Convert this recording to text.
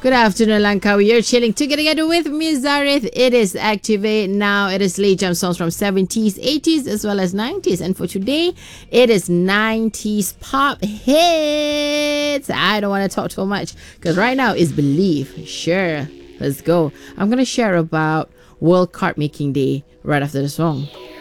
Good afternoon, Langkawi. You're chilling together with me, Zareth. It is Activate Now. It is late jump songs from 70s, 80s, as well as 90s. And for today, it is 90s pop hits. I don't want to talk too much because right now is Believe. Sure, let's go. I'm going to share about World Card Making Day right after the song.